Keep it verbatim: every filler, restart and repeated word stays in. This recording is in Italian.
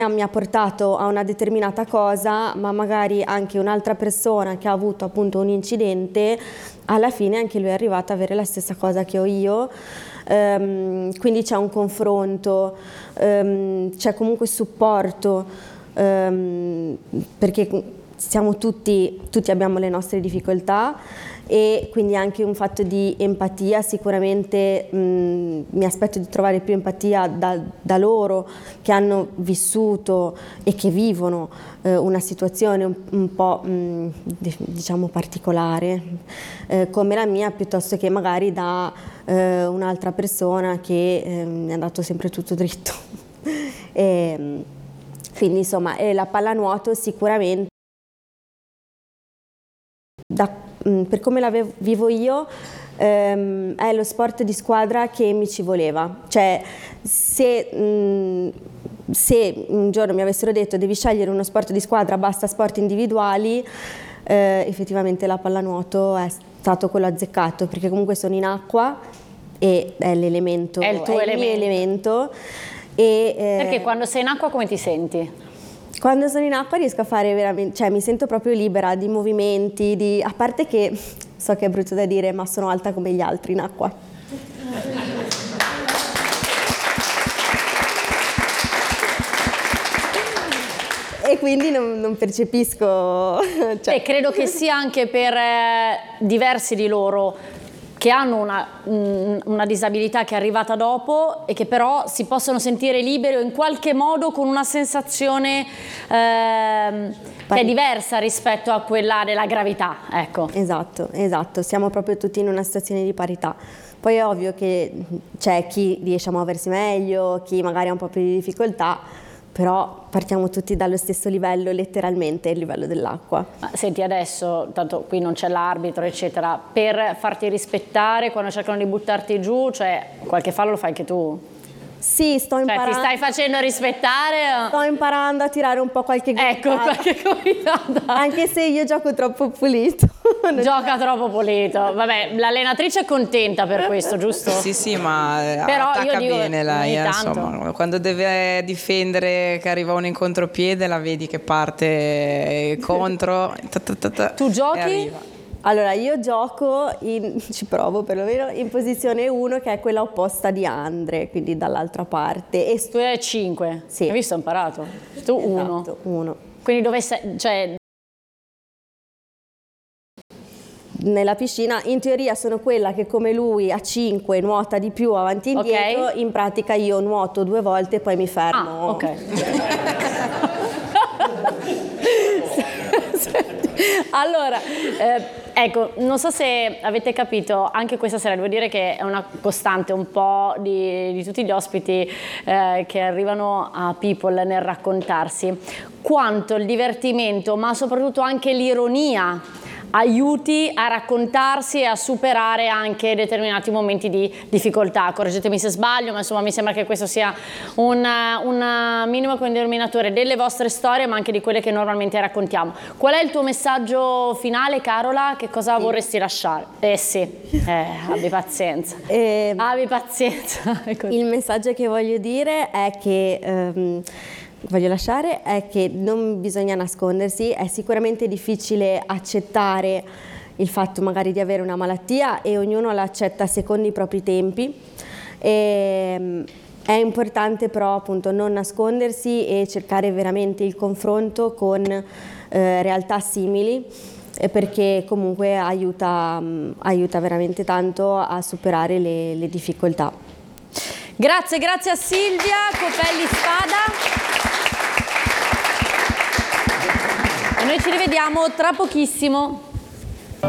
mi ha portato a una determinata cosa, ma magari anche un'altra persona che ha avuto appunto un incidente, alla fine anche lui è arrivato ad avere la stessa cosa che ho io. Um, quindi c'è un confronto, um, c'è comunque supporto, um, perché siamo tutti, tutti abbiamo le nostre difficoltà, e quindi anche un fatto di empatia. Sicuramente mh, mi aspetto di trovare più empatia da, da loro che hanno vissuto e che vivono eh, una situazione un, un po' mh, diciamo particolare eh, come la mia, piuttosto che magari da eh, un'altra persona che eh, mi è andato sempre tutto dritto. E, quindi insomma eh, la pallanuoto sicuramente da per come la vivo io, ehm, è lo sport di squadra che mi ci voleva. Cioè, se, mh, se un giorno mi avessero detto devi scegliere uno sport di squadra, basta sport individuali, eh, effettivamente la pallanuoto è stato quello azzeccato, perché comunque sono in acqua e è l'elemento, è il tuo è il elemento. mio elemento. E, eh, perché quando sei in acqua come ti senti? Quando sono in acqua riesco a fare veramente, cioè mi sento proprio libera di movimenti, di, a parte che so che è brutto da dire, ma sono alta come gli altri in acqua. E quindi non, non percepisco. Cioè. E credo che sia anche per eh, diversi di loro che hanno una, una disabilità che è arrivata dopo e che però si possono sentire liberi o in qualche modo con una sensazione eh, che è diversa rispetto a quella della gravità, ecco. Esatto, esatto, siamo proprio tutti in una situazione di parità. Poi è ovvio che c'è chi riesce a muoversi meglio, chi magari ha un po' più di difficoltà, però partiamo tutti dallo stesso livello, letteralmente, il livello dell'acqua. Senti, adesso, tanto qui non c'è l'arbitro, eccetera, per farti rispettare quando cercano di buttarti giù, cioè qualche fallo lo fai anche tu? Sì, sto imparando. Cioè, ti stai facendo rispettare? Sto imparando a tirare un po' qualche gomitata. Ecco, qualche gomitata. Anche se io gioco troppo pulito. Gioca troppo pulito. Vabbè, l'allenatrice è contenta per questo, giusto? Sì, sì, ma però attacca io dico, bene lei, eh, tanto. insomma, quando deve difendere che arriva un incontropiede la vedi che parte contro. Tu giochi? Allora, io gioco, in, ci provo perlomeno, in posizione uno, che è quella opposta di Andre, quindi dall'altra parte. E tu hai cinque? Sì. Hai visto, ho imparato? Tu uno? Esatto, uno. Quindi dove sei, cioè... Nella piscina, in teoria sono quella che come lui a cinque nuota di più avanti e indietro, okay. In pratica io nuoto due volte e poi mi fermo. Ah, ok. Allora, eh, ecco, non so se avete capito, anche questa sera devo dire che è una costante un po' di, di tutti gli ospiti eh, che arrivano a People nel raccontarsi, quanto il divertimento, ma soprattutto anche l'ironia, aiuti a raccontarsi e a superare anche determinati momenti di difficoltà. Correggetemi se sbaglio, ma insomma mi sembra che questo sia un, un minimo denominatore delle vostre storie, ma anche di quelle che normalmente raccontiamo. Qual è il tuo messaggio finale, Carola? Che cosa sì. vorresti lasciare? Eh sì, eh, abbi pazienza. Eh, abbi pazienza. Il messaggio che voglio dire è che... Um, voglio lasciare è che non bisogna nascondersi, è sicuramente difficile accettare il fatto magari di avere una malattia e ognuno l'accetta secondo i propri tempi. E, è importante però appunto non nascondersi e cercare veramente il confronto con eh, realtà simili, eh, perché comunque aiuta, um, aiuta veramente tanto a superare le, le difficoltà. Grazie, grazie a Silvia Copelli Spada. E noi ci rivediamo tra pochissimo.